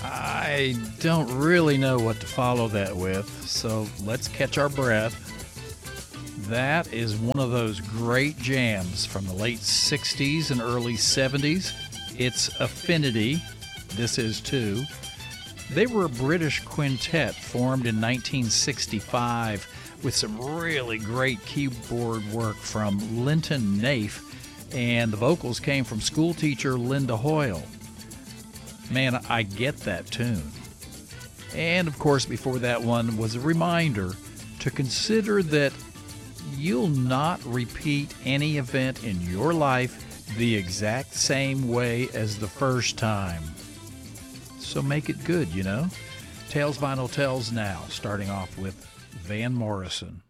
I don't really know what to follow that with, so let's catch our breath. That is one of those great jams from the late 60s and early 70s. It's Affinity. This is too. They were a British quintet formed in 1965 with some really great keyboard work from Linton Naif, and the vocals came from schoolteacher Linda Hoyle. Man, I get that tune. And of course, before that one was a reminder to consider that you'll not repeat any event in your life the exact same way as the first time. So make it good, you know? Tales Vinyl Tells now, starting off with Van Morrison.